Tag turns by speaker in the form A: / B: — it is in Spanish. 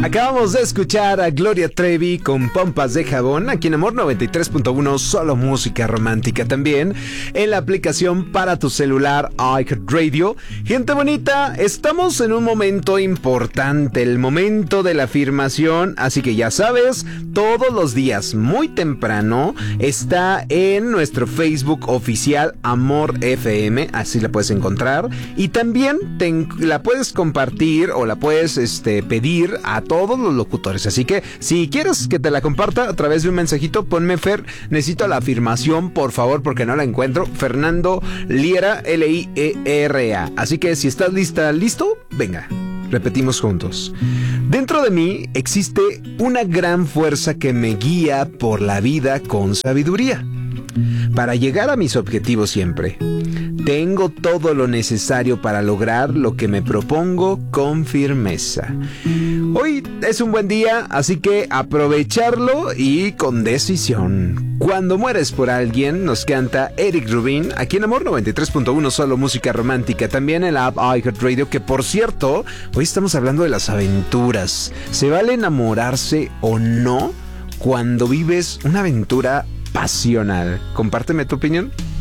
A: Acabamos de escuchar a Gloria Trevi con Pompas de Jabón, aquí en Amor 93.1, solo música romántica también, en la aplicación para tu celular iHeartRadio. Gente bonita, estamos en un momento importante, el momento de la afirmación, así que ya sabes, todos los días muy temprano está en nuestro Facebook oficial Amor FM, así la puedes encontrar, y también la puedes compartir o la puedes pedir a todos los locutores. Así que si quieres que te la comparta a través de un mensajito, ponme Fer, necesito la afirmación, por favor, porque no la encuentro. Fernando Liera, Liera. Así que si estás listo, venga, repetimos juntos. Dentro de mí existe una gran fuerza que me guía por la vida con sabiduría, para llegar a mis objetivos siempre. Tengo todo lo necesario para lograr lo que me propongo con firmeza. Hoy es un buen día, así que aprovecharlo y con decisión. Cuando mueres por alguien, nos canta Eric Rubin, aquí en Amor 93.1, solo música romántica. También en la app iHeartRadio, que por cierto, hoy estamos hablando de las aventuras. ¿Se vale enamorarse o no cuando vives una aventura pasional? Compárteme tu opinión.